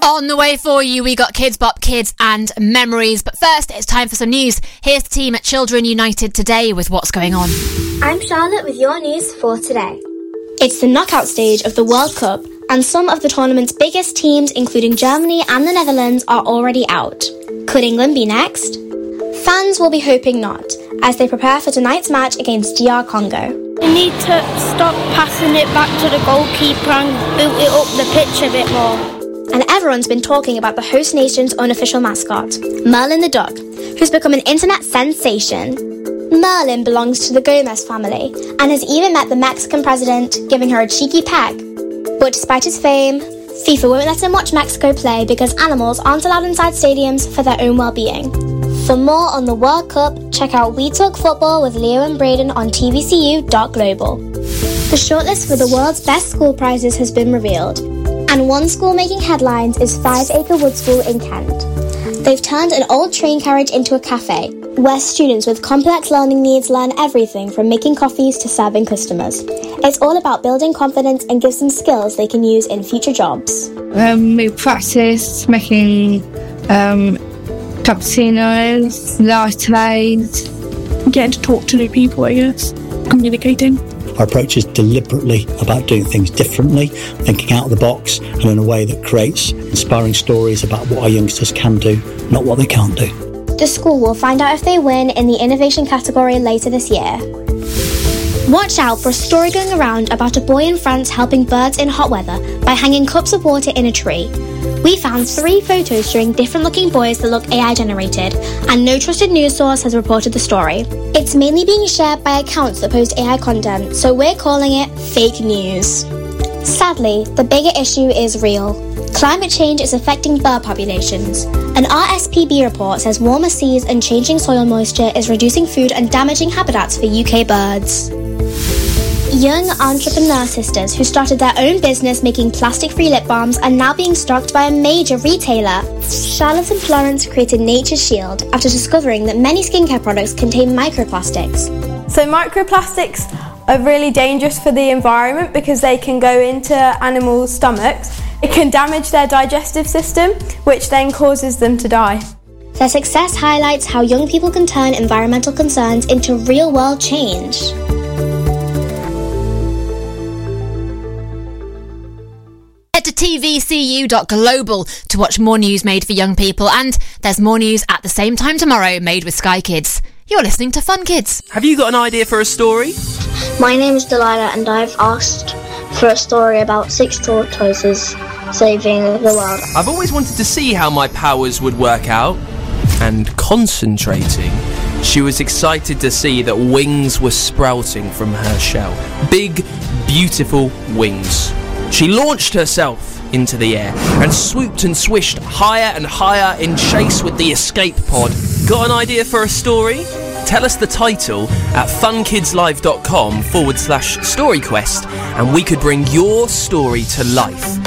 On the way for you, we got Kids Bop, Kids and Memories. But first, it's time for some news. Here's the team at Children United today with what's going on. I'm Charlotte with your news for today. It's the knockout stage of the World Cup, and some of the tournament's biggest teams, including Germany and the Netherlands, are already out. Could England be next? Fans will be hoping not, as they prepare for tonight's match against DR Congo. We need to stop passing it back to the goalkeeper and build it up the pitch a bit more. And everyone's been talking about the host nation's unofficial mascot, Merlin the dog, who's become an internet sensation. Merlin belongs to the Gomez family and has even met the Mexican president, giving her a cheeky peck. But despite his fame, FIFA won't let him watch Mexico play because animals aren't allowed inside stadiums for their own well-being. For more on the World Cup, check out We Talk Football with Leo and Braden on tvcu.global. The shortlist for the world's best school prizes has been revealed, and one school making headlines is 5 Acre Wood School in Kent. They've turned an old train carriage into a cafe, where students with complex learning needs learn everything from making coffees to serving customers. It's all about building confidence and gives them skills they can use in future jobs. We practice making cappuccinos, lattes. Getting to talk to new people, I guess. Communicating. Our approach is deliberately about doing things differently, thinking out of the box, and in a way that creates inspiring stories about what our youngsters can do, not what they can't do. The school will find out if they win in the innovation category later this year. Watch out for a story going around about a boy in France helping birds in hot weather by hanging cups of water in a tree. We found 3 photos showing different looking boys that look AI generated, and no trusted news source has reported the story. It's mainly being shared by accounts that post AI content, so we're calling it fake news. Sadly, the bigger issue is real. Climate change is affecting bird populations. An RSPB report says warmer seas and changing soil moisture is reducing food and damaging habitats for UK birds. Young entrepreneur sisters who started their own business making plastic-free lip balms are now being stalked by a major retailer. Charlotte and Florence created Nature's Shield after discovering that many skincare products contain microplastics. So microplastics are really dangerous for the environment because they can go into animals' stomachs. It can damage their digestive system, which then causes them to die. Their success highlights how young people can turn environmental concerns into real-world change. Head to tvcu.global to watch more news made for young people, and there's more news at the same time tomorrow made with Sky Kids. You're listening to Fun Kids. Have you got an idea for a story? My name is Delilah and I've asked for a story about 6 tortoises saving the world. I've always wanted to see how my powers would work out. And concentrating, she was excited to see that wings were sprouting from her shell. Big, beautiful wings. She launched herself into the air and swooped and swished higher and higher in chase with the escape pod. Got an idea for a story? Tell us the title at funkidslive.com/storyquest and we could bring your story to life.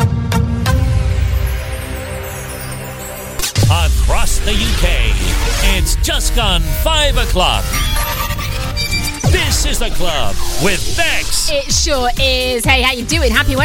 Across the UK, it's just gone 5 o'clock. This is The Club with Bex. It sure is. Hey, how you doing? Happy Wednesday.